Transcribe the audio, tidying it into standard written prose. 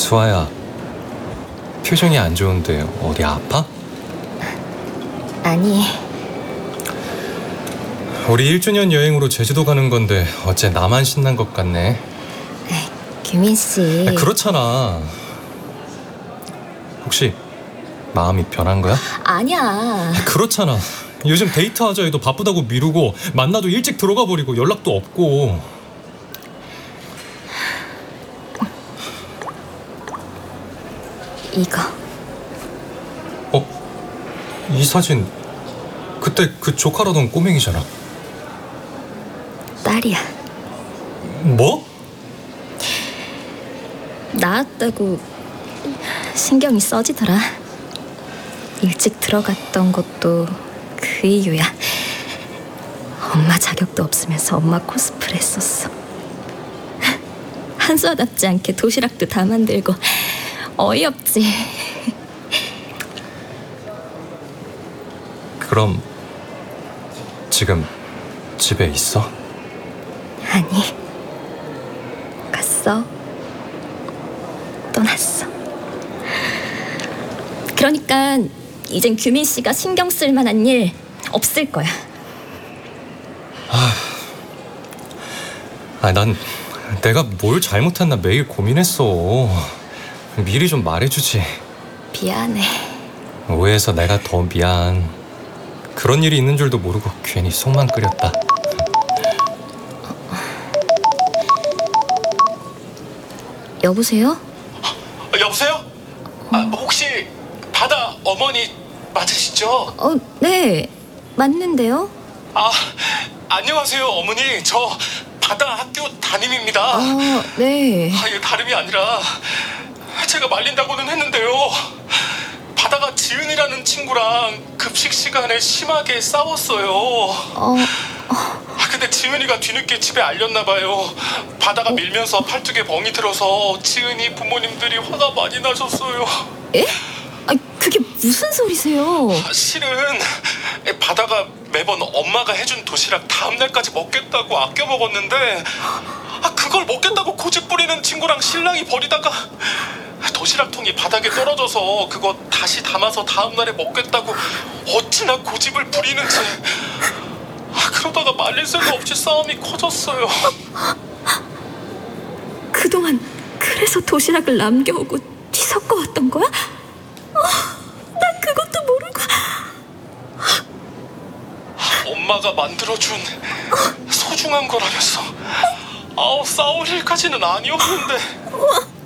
수아야, 표정이 안 좋은데 어디 아파? 아니, 우리 1주년 여행으로 제주도 가는 건데 어째 나만 신난 것 같네. 규민 씨. 그렇잖아. 혹시 마음이 변한 거야? 아니야. 그렇잖아. 요즘 데이트하자 해도 바쁘다고 미루고 만나도 일찍 들어가 버리고 연락도 없고. 이거. 이 사진 그때 그 조카라던 꼬맹이잖아. 딸이야. 뭐? 낳았다고 신경이 써지더라. 일찍 들어갔던 것도 그 이유야. 엄마 자격도 없으면서 엄마 코스프레 했었어. 한수아답지 않게 도시락도 다 만들고 어이없지. 그럼 지금 집에 있어? 아니, 갔어. 떠났어. 그러니까 이젠 규민 씨가 신경 쓸 만한 일 없을 거야. 난 내가 뭘 잘못했나 매일 고민했어. 미리 좀 말해주지. 미안해. 오해해서 내가 더 미안. 그런 일이 있는 줄도 모르고 괜히 속만 끓였다. 여보세요? 여보세요? 혹시 바다 어머니 맞으시죠? 네. 맞는데요? 안녕하세요 어머니. 저 바다 학교 담임입니다. 네. 이게 다름이 아니라 제가 말린다고는 했는데요, 바다가 지은이라는 친구랑 급식 시간에 심하게 싸웠어요. 근데 지은이가 뒤늦게 집에 알렸나 봐요. 바다가 밀면서 팔뚝에 멍이 들어서 지은이 부모님들이 화가 많이 나셨어요. 에? 그게 무슨 소리세요? 실은 바다가 매번 엄마가 해준 도시락 다음 날까지 먹겠다고 아껴 먹었는데, 그걸 먹겠다고 고집 부리는 친구랑 신랑이 버리다가 도시락통이 바닥에 떨어져서 그거 다시 담아서 다음 날에 먹겠다고 어찌나 고집을 부리는지. 그러다가 말릴 새도 없이 싸움이 커졌어요. 그동안 그래서 도시락을 남겨오고 뒤섞어 왔던 거야? 난 그것도 모르고. 엄마가 만들어준 소중한 거라면서. 싸울 일까지는 아니었는데.